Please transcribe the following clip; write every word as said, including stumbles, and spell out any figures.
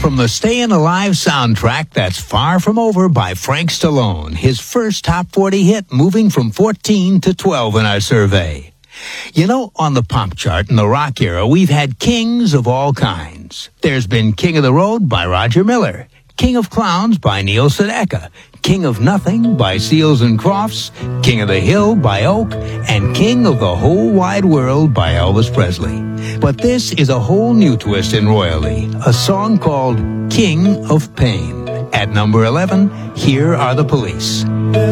From the Stayin' Alive soundtrack, that's Far From Over by Frank Stallone, his first top forty hit, moving from fourteen to twelve in our survey. You know, on the pop chart in the rock era, we've had kings of all kinds. There's been King of the Road by Roger Miller, King of Clowns by Neil Sedaka, King of Nothing by Seals and Crofts, King of the Hill by Oak, and King of the Whole Wide World by Elvis Presley. But this is a whole new twist in royalty, a song called King of Pain. At number eleven, here are the Police.